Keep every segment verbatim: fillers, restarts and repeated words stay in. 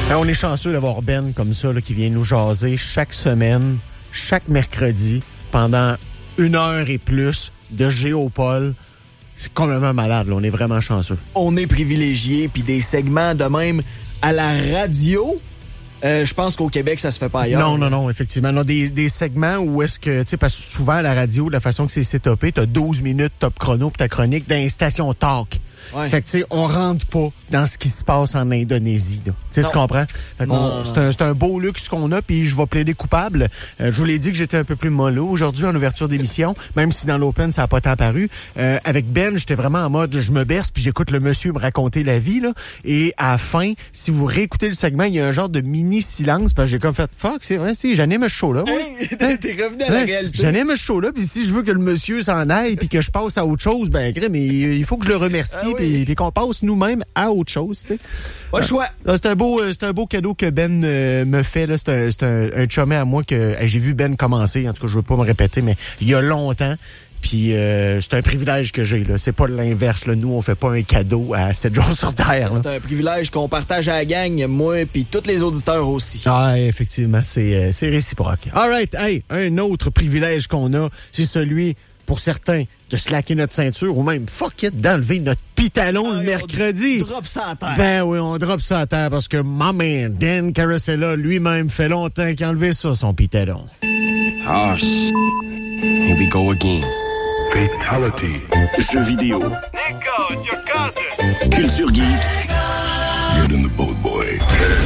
Alors, on est chanceux d'avoir Ben comme ça là, qui vient nous jaser chaque semaine, chaque mercredi, pendant une heure et plus de Géopole. C'est complètement malade, là. On est vraiment chanceux. On est privilégiés, puis des segments de même à la radio. Euh, je pense qu'au Québec, ça se fait pas ailleurs. Non, non, non, effectivement. Non, des, des segments où est-ce que, tu sais, parce que souvent à la radio, la façon que c'est setupé, t'as douze minutes top chrono pour ta chronique dans les stations talk. Ouais. Fait que, tu sais, on rentre pas dans ce qui se passe en Indonésie, là. Tu sais, tu comprends? Fait qu'on, non, non, c'est, un, c'est un beau luxe qu'on a, puis je vais plaider coupable. Euh, je vous l'ai dit que j'étais un peu plus mollo aujourd'hui en ouverture d'émission, même si dans l'Open, ça n'a pas tant apparu. Euh, avec Ben, j'étais vraiment en mode, je me berce, puis j'écoute le monsieur me raconter la vie, là. Et à la fin, si vous réécoutez le segment, il y a un genre de mini-silence, parce que j'ai comme fait, fuck, c'est vrai, si, j'anime ce show-là, moi. Hey, t'es, t'es revenu à la Hein? réalité. J'anime ce show-là, puis si je veux que le monsieur s'en aille, puis que je passe à autre chose, ben, mais il faut que je le remercie, Ah oui. puis, puis qu'on passe nous-mêmes à autre chose, tu sais. Pas le choix. Ah, c'est un beau, euh, c'est un beau cadeau que Ben euh, me fait, là. C'est un, c'est un, un chumé à moi que euh, j'ai vu Ben commencer. En tout cas, je veux pas me répéter, mais il y a longtemps. Puis euh, c'est un privilège que j'ai, là. C'est pas l'inverse, là. Nous, on fait pas un cadeau à sept jours sur Terre, là. C'est un privilège qu'on partage à la gang, moi puis tous les auditeurs aussi. Ah, effectivement, c'est, euh, c'est réciproque. All right, hey, un autre privilège qu'on a, c'est celui, pour certains, de slacker notre ceinture ou même, fuck it, d'enlever notre pitalon Ah, le mercredi. On drop ça à terre. Ben oui, on drop ça à terre parce que ma man, Dan Carosella, lui-même, fait longtemps qu'il a enlevé ça, son pitalon. Ah, shit. Here we go again. Fatality. Jeux vidéo. Nico, it's your cousin. Culture geek. Get in the boat, boy.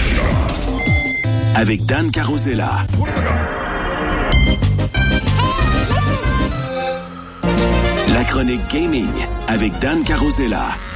Avec Dan Carosella. La chronique gaming avec Dan Carosella.